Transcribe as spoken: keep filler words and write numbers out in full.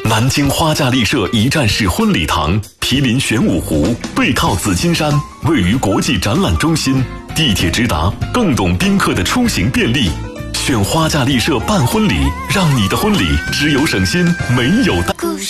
南京花架丽舍一站式婚礼堂，毗邻玄武湖，背靠紫金山，位于国际展览中心，地铁直达，更懂宾客的出行便利。选花架丽舍办婚礼，让你的婚礼只有省心，没有担。